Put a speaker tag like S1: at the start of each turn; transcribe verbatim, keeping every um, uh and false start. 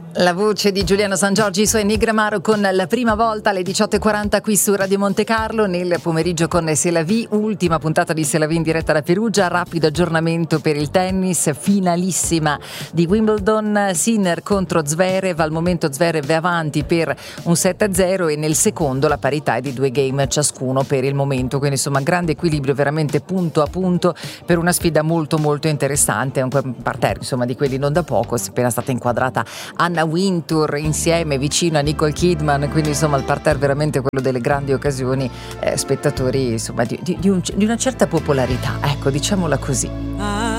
S1: La voce di Giuliano Sangiorgi su Enigma Maro con La prima volta alle diciotto e quaranta qui su Radio Monte Carlo. Nel pomeriggio con C'est la vie, ultima puntata di C'est la vie in diretta da Perugia. Rapido aggiornamento per il tennis, finalissima di Wimbledon, Sinner contro Zverev. Al momento Zverev è avanti per un sette a zero e nel secondo la parità è di due game ciascuno per il momento, quindi insomma grande equilibrio, veramente punto a punto per una sfida molto molto interessante. Un parterre insomma di quelli non da poco, è appena stata inquadrata Anna Wintour insieme vicino a Nicole Kidman, quindi insomma il parterre veramente quello delle grandi occasioni, eh, spettatori insomma di, di, di, un, di una certa popolarità, ecco, diciamola così.